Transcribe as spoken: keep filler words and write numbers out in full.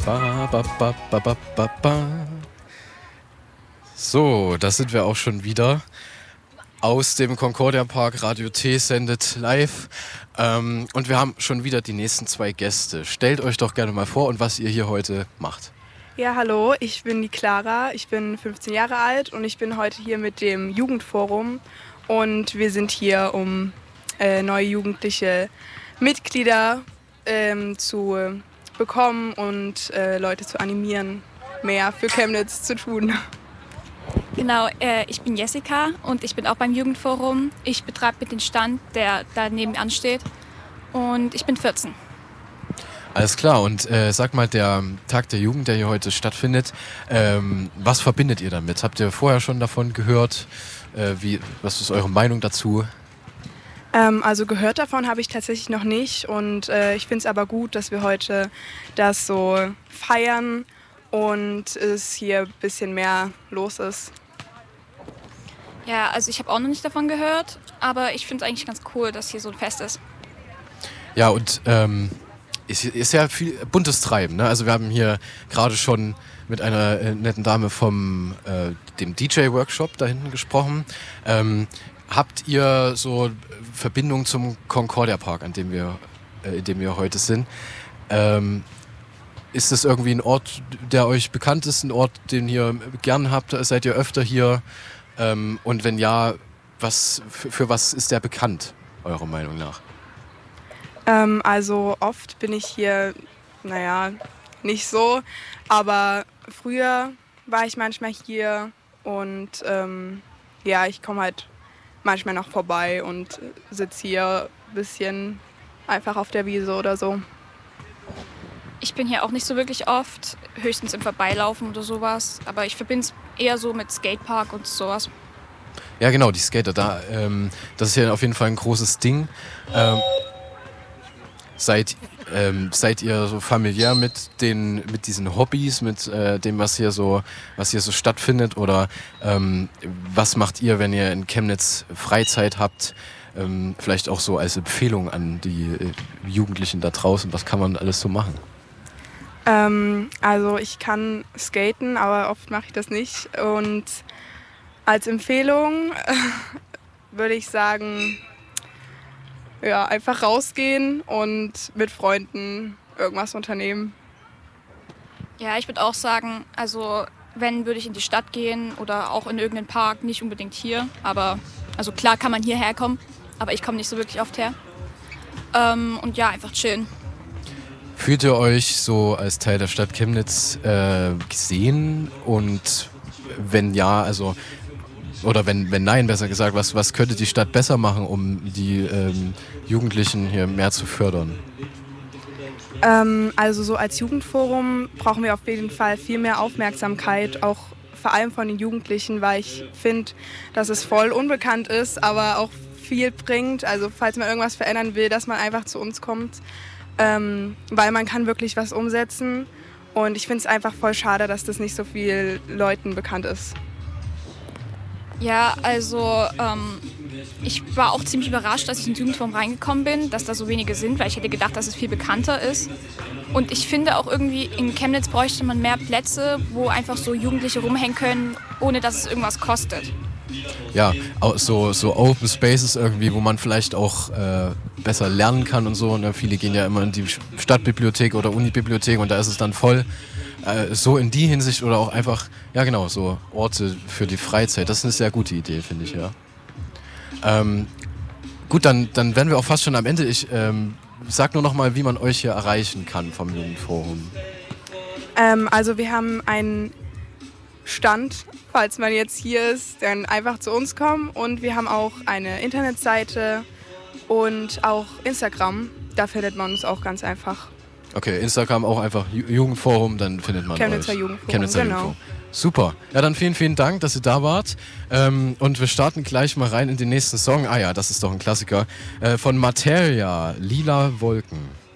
Ba, ba, ba, ba, ba, ba, ba. So, da sind wir auch schon wieder aus dem Concordia Park. Radio T sendet live. Ähm, und wir haben schon wieder die nächsten zwei Gäste. Stellt euch doch gerne mal vor und was ihr hier heute macht. Ja, hallo, ich bin die Clara, ich bin fünfzehn Jahre alt und ich bin heute hier mit dem Jugendforum. Und wir sind hier, um äh, neue jugendliche Mitglieder ähm, zu bekommen und äh, Leute zu animieren, mehr für Chemnitz zu tun. Genau, äh, ich bin Jessica und ich bin auch beim Jugendforum. Ich betreibe mit den Stand, der da nebenan steht, und ich bin vierzehn. Alles klar, und äh, sag mal, der Tag der Jugend, der hier heute stattfindet, ähm, was verbindet ihr damit? Habt ihr vorher schon davon gehört? Äh, wie, was ist eure Meinung dazu? Ähm, also gehört davon habe ich tatsächlich noch nicht und äh, ich finde es aber gut, dass wir heute das so feiern und es hier ein bisschen mehr los ist. Ja, also ich habe auch noch nicht davon gehört, aber ich finde es eigentlich ganz cool, dass hier so ein Fest ist. Ja, und ähm, ist, ist ja viel buntes Treiben, ne? Also wir haben hier gerade schon mit einer äh, netten Dame vom äh, dem D J-Workshop da hinten gesprochen. Ähm, habt ihr so Verbindung zum Concordia Park, an dem wir, äh, in dem wir heute sind? Ähm, ist das irgendwie ein Ort, der euch bekannt ist, ein Ort, den ihr gern habt? Seid ihr öfter hier? Ähm, und wenn ja, was, für, für was ist der bekannt, eurer Meinung nach? Ähm, also oft bin ich hier, naja, nicht so, aber früher war ich manchmal hier und ähm, ja, ich komme halt manchmal noch vorbei und sitze hier ein bisschen einfach auf der Wiese oder so. Ich bin hier auch nicht so wirklich oft, höchstens im Vorbeilaufen oder sowas, aber ich verbinde es eher so mit Skatepark und sowas. Ja genau, die Skater, da, ähm, das ist ja auf jeden Fall ein großes Ding. Ähm, seid, ähm, seid ihr so familiär mit, den, mit diesen Hobbys, mit äh, dem, was hier so, was hier so stattfindet? Oder ähm, was macht ihr, wenn ihr in Chemnitz Freizeit habt? Ähm, vielleicht auch so als Empfehlung an die äh, Jugendlichen da draußen, was kann man alles so machen? Ähm, also ich kann skaten, aber oft mache ich das nicht. Und als Empfehlung äh, würde ich sagen, ja, einfach rausgehen und mit Freunden irgendwas unternehmen. Ja, ich würde auch sagen, also wenn, würde ich in die Stadt gehen oder auch in irgendeinen Park, nicht unbedingt hier. Aber, also klar kann man hierher kommen, aber ich komme nicht so wirklich oft her. Ähm, und ja, einfach chillen. Fühlt ihr euch so als Teil der Stadt Chemnitz äh, gesehen? Und wenn ja, also oder wenn, wenn nein, besser gesagt, was, was könnte die Stadt besser machen, um die ähm, Jugendlichen hier mehr zu fördern? Ähm, also so als Jugendforum brauchen wir auf jeden Fall viel mehr Aufmerksamkeit, auch vor allem von den Jugendlichen, weil ich finde, dass es voll unbekannt ist, aber auch viel bringt. Also falls man irgendwas verändern will, dass man einfach zu uns kommt, ähm, weil man kann wirklich was umsetzen. Und ich finde es einfach voll schade, dass das nicht so vielen Leuten bekannt ist. Ja, also ähm, ich war auch ziemlich überrascht, als ich in den Jugendforum reingekommen bin, dass da so wenige sind, weil ich hätte gedacht, dass es viel bekannter ist. Und ich finde auch irgendwie, in Chemnitz bräuchte man mehr Plätze, wo einfach so Jugendliche rumhängen können, ohne dass es irgendwas kostet. Ja, so, so Open Spaces irgendwie, wo man vielleicht auch äh, besser lernen kann und so. Ne? Viele gehen ja immer in die Stadtbibliothek oder Unibibliothek und da ist es dann voll. Äh, so in die Hinsicht oder auch einfach, ja genau, so Orte für die Freizeit. Das ist eine sehr gute Idee, finde ich, ja. Ähm, gut, dann, dann wären wir auch fast schon am Ende. Ich ähm, sag nur noch mal, wie man euch hier erreichen kann vom Jugendforum. Ähm, also wir haben einen Stand, falls man jetzt hier ist, dann einfach zu uns kommen. Und wir haben auch eine Internetseite und auch Instagram. Da findet man uns auch ganz einfach. Okay, Instagram auch einfach Jugendforum, dann findet man Chemnitzer euch. Jugendforum, Chemnitzer genau. Jugendforum. Super. Ja, dann vielen, vielen Dank, dass ihr da wart. Ähm, und wir starten gleich mal rein in den nächsten Song. Ah ja, das ist doch ein Klassiker. Äh, von Materia, Lila Wolken.